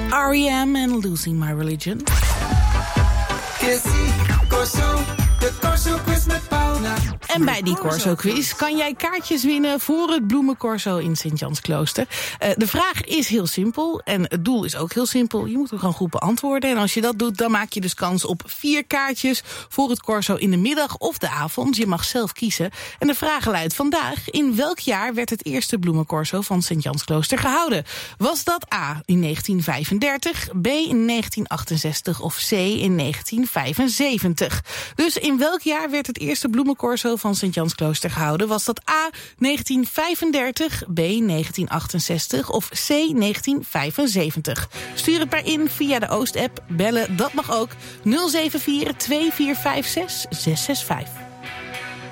R.E.M. and Losing My Religion. De Corso Quiz met Paula. En bij die Corso Quiz kan jij kaartjes winnen voor het Bloemencorso in Sint-Jansklooster. De vraag is heel simpel en het doel is ook heel simpel. Je moet hem gewoon goed beantwoorden. En als je dat doet, dan maak je dus kans op 4 kaartjes voor het Corso in de middag of de avond. Je mag zelf kiezen. En de vraag luidt vandaag: in welk jaar werd het eerste Bloemencorso van Sint-Jansklooster gehouden? Was dat A in 1935, B in 1968 of C in 1975? Dus in welk jaar werd het eerste Bloemencorso van Sint-Jansklooster gehouden? Was dat A 1935, B 1968 of C 1975? Stuur het maar in via de Oost-app. Bellen, dat mag ook. 074 2456 665.